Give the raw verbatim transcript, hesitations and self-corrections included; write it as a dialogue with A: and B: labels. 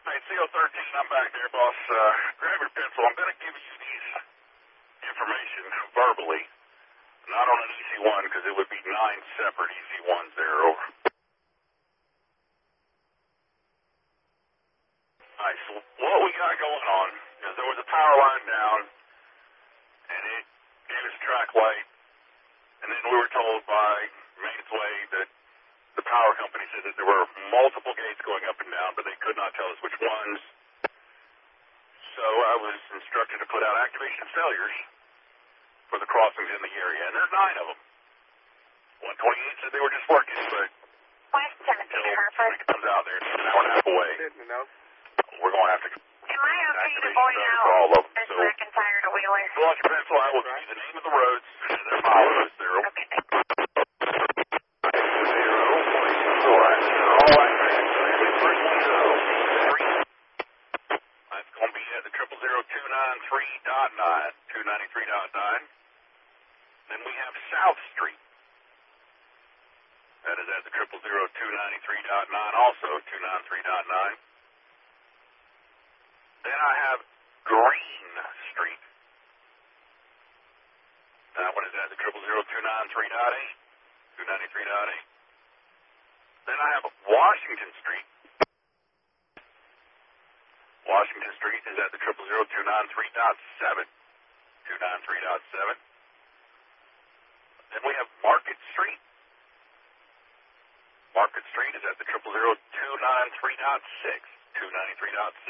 A: Hey, C O thirteen, I'm back there, boss. Uh, grab your pencil. I'm going to give you these information verbally, not on an E C one, because it would be nine separate E C ones there. Over. All right, so what we got going on is there was a power line down, and it gave us a track light, and then we were told by Maintenance Way that the power company said that there were multiple gates going up and down, but they could not tell us which ones. So I was instructed to put out activation failures for the crossings in the area, and there's nine of them. one twenty-eight said they were just working, but
B: West seventeen, Hereford.
A: it comes out there, it's an hour and a half away. We're going to have to
B: Am I okay to
A: activation
B: point
A: failures
B: out
A: for all of them.
B: this
A: So,
B: McIntyre to Wheeler?
A: pull out your pencil. I will give you the name of the roads and their mileage. They're
B: Okay.
A: two ninety-three point nine. Then we have South Street. That is at the triple zero two ninety-three point nine, also two ninety-three point nine. Then I have Green Street. That one is at the triple zero two ninety-three point eight, two ninety-three point eight. Then I have Washington Street. Washington Street is at the triple zero two ninety-three point seven, two ninety-three point seven. Then we have Market Street. Market Street is at the triple zero two ninety-three point six, two ninety-three point six.